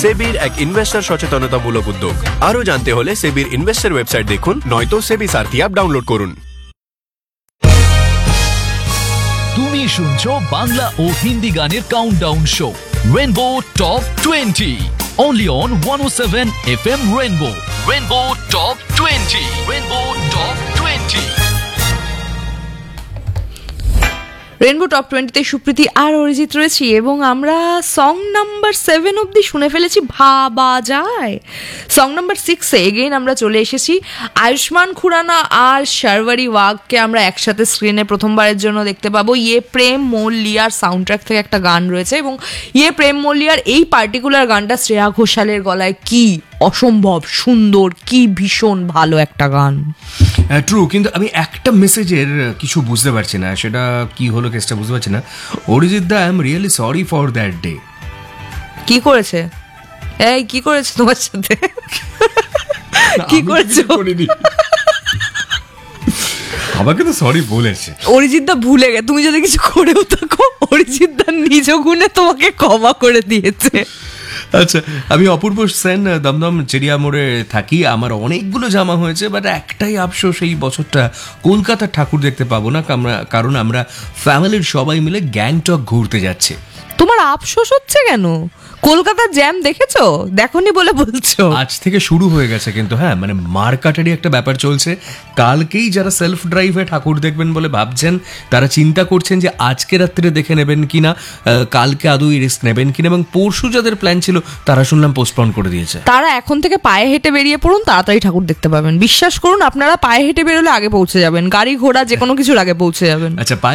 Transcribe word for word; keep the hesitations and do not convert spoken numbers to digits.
সেবির এক ইনভেস্টর সচেতনতামূলক উদ্যোগ। আরো জানতে হলে সেবির ইনভেস্টর ওয়েবসাইট দেখুন, নয়তো সেবি সারথি অ্যাপ ডাউনলোড করুন। তুমি শুনছো বাংলা ও হিন্দি গানের countdown show rainbow top twenty, only on one oh seven F M Rainbow. Rainbow Top twenty. Rainbow Top twenty. Rainbow top টোয়েন্টিতে সুপ্রীতি আর অরিজিৎ রয়েছি এবং আমরা সং নাম্বার সেভেন অব্দি শুনে ফেলেছি, ভাবা যায়। সং নাম্বার সিক্সে এগেইন আমরা চলে এসেছি। আয়ুষ্মান খুরানা আর শারওয়ারি ওয়াগকে আমরা একসাথে স্ক্রিনে প্রথমবারের জন্য দেখতে পাবো। ইয়ে প্রেম মল্লিয়ার সাউন্ড ট্র্যাক থেকে একটা গান রয়েছে এবং ইয়ে প্রেম মল্লিয়ার এই পার্টিকুলার গানটা শ্রেয়া ঘোষালের গলায় কি অসম্ভব সুন্দর, কি ভীষণ ভালো একটা গান। ট্রু, কিন্তু আমি একটা মেসেজের কিছু বুঝতে পারছি না, সেটা কি হলো কেসটা বুঝতে পারছি না। অরিজিৎ দা, I am really sorry for that day. কি করেছে? এই কি করেছে তোমার সাথে? কি করেছো? আমাকে তো সরি বলেছে। অরিজিৎ দা ভুলে গে, তুমি যদি কিছু করেও থাকো অরিজিৎ দা নিজ গুণে তোমাকে ক্ষমা করে দিয়েছে। আচ্ছা, আমি অপূর্ব সেন, দমদম চিড়িয়া মোড়ে থাকি। আমার অনেকগুলো জামা হয়েছে, বাট একটাই আফসোস, এই বছরটা কলকাতার ঠাকুর দেখতে পাবো না, কারণ আমরা ফ্যামিলির সবাই মিলে গ্যাংটক ঘুরতে যাচ্ছি। তোমার আফসোস হচ্ছে কেন? কলকাতার জ্যাম দেখেছো? দেখোনি বলে বলছো? আজ থেকে শুরু হয়ে গেছে কিন্তু, হ্যাঁ, মানে মার্কেটেরই একটা ব্যাপার চলছে। কালকেই যারা সেলফ ড্রাইভে ঠাকুর দেখবেন বলে ভাবছেন, তারা চিন্তা করছেন যে আজকে রাত্রে দেখে নেবেন কিনা, কালকে আদৌ রিস্ক নেবেন কিনা, এবং পরশু যাদের প্ল্যান ছিল তারা শুনলাম পোস্টপন করে দিয়েছে। তারা এখন থেকে পায়ে হেঁটে বেরিয়ে পড়ুন, তাড়াতাড়ি ঠাকুর দেখতে পাবেন। বিশ্বাস করুন, আপনারা পায়ে হেঁটে বেরোলে আগে পৌঁছে যাবেন, গাড়ি ঘোড়া যে কোনো কিছুর আগে পৌঁছে যাবেন। আচ্ছা,